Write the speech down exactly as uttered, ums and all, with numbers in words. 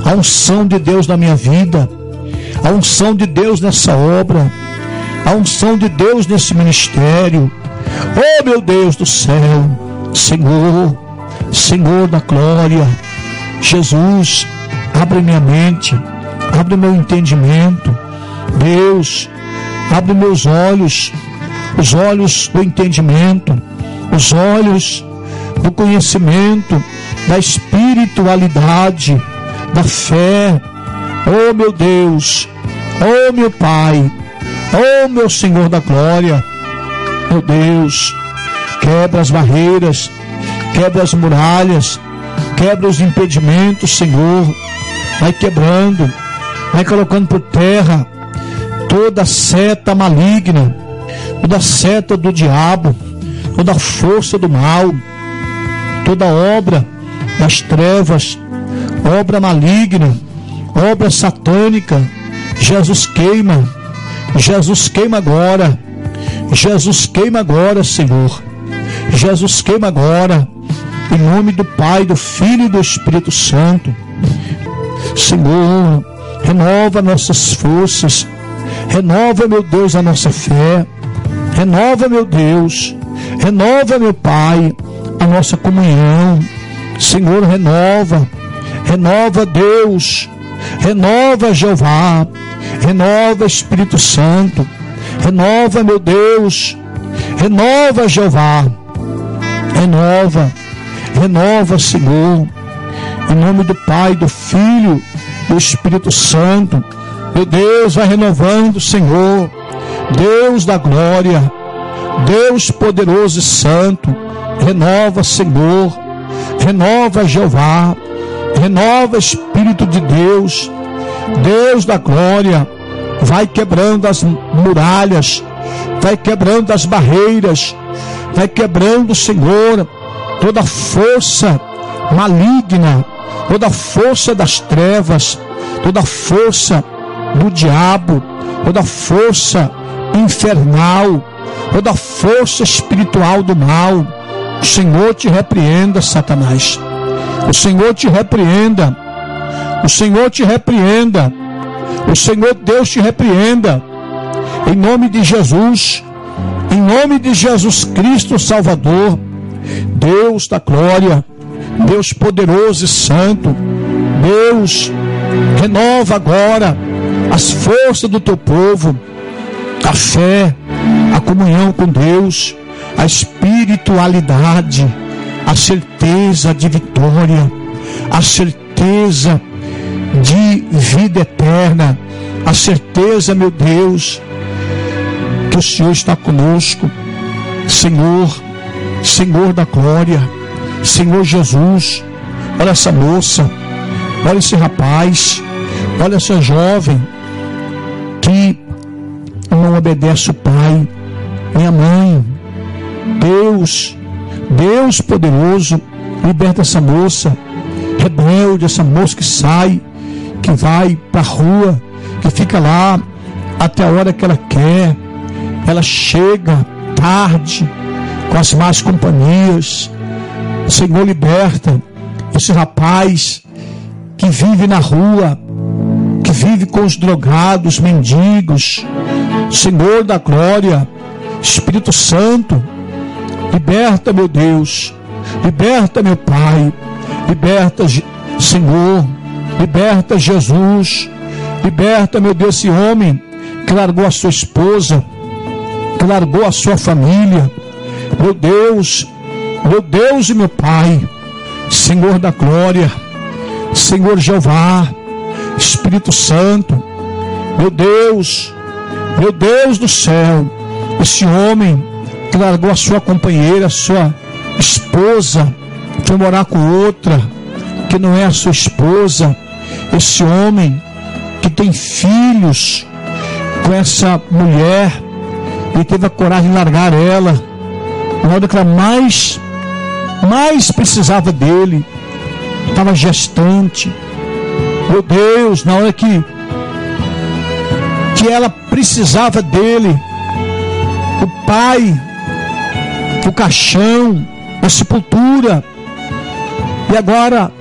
a unção de Deus na minha vida, a unção de Deus nessa obra, a unção de Deus nesse ministério. Oh meu Deus do céu, Senhor, Senhor da glória, Jesus, abre minha mente, abre meu entendimento. Deus, abre meus olhos, os olhos do entendimento, os olhos do conhecimento, da espiritualidade, da fé. Oh meu Deus, oh meu Pai, oh meu Senhor da glória, meu Deus, quebra as barreiras, quebra as muralhas, quebra os impedimentos, Senhor. Vai quebrando, vai colocando por terra toda seta maligna, toda seta do diabo, toda força do mal, toda obra das trevas, obra maligna, obra satânica. Jesus queima, Jesus queima agora, Jesus queima agora, Senhor. Jesus queima agora, em nome do Pai, do Filho e do Espírito Santo. Senhor, renova nossas forças, renova, meu Deus, a nossa fé, renova, meu Deus, renova, meu Pai, a nossa comunhão. Senhor, renova, renova, Deus, renova, Jeová, renova, Espírito Santo, renova, meu Deus, renova, Jeová, renova, renova, Senhor, em nome do Pai, do Filho, do Espírito Santo. Meu Deus, vai renovando, Senhor, Deus da glória, Deus poderoso e santo, renova, Senhor, renova, Jeová, renova, Espírito de Deus, Deus da glória, vai quebrando as muralhas, vai quebrando as barreiras, vai quebrando, Senhor, toda força maligna, toda força das trevas, toda força do diabo, toda força infernal, toda força espiritual do mal. O Senhor te repreenda, Satanás. O Senhor te repreenda. O Senhor te repreenda. O Senhor Deus te repreenda. Em nome de Jesus, em nome de Jesus Cristo Salvador, Deus da glória, Deus poderoso e santo, Deus, renova agora as forças do teu povo, a fé, a comunhão com Deus, a espiritualidade, a certeza de vitória, a certeza de vida eterna, a certeza, meu Deus, que o Senhor está conosco. Senhor, Senhor da glória, Senhor Jesus, olha essa moça, olha esse rapaz, olha essa jovem que não obedece o pai nem a mãe. Deus, Deus poderoso, liberta essa moça rebelde, essa moça que sai, que vai para a rua, que fica lá até a hora que ela quer. Ela chega tarde com as más companhias. O Senhor liberta esse rapaz que vive na rua, que vive com os drogados, mendigos. Senhor da glória, Espírito Santo, liberta, meu Deus, liberta, meu Pai, liberta, Senhor, liberta, Jesus, liberta, meu Deus, esse homem que largou a sua esposa, que largou a sua família. Meu Deus, meu Deus e meu Pai, Senhor da glória, Senhor Jeová, Espírito Santo, meu Deus, meu Deus do céu, esse homem que largou a sua companheira, a sua esposa, foi morar com outra que não é a sua esposa. Esse homem que tem filhos com essa mulher, ele teve a coragem de largar ela na hora que ela mais mais precisava dele, estava gestante. Meu Deus, na hora que que ela precisava dele, o pai, o caixão, a sepultura, e agora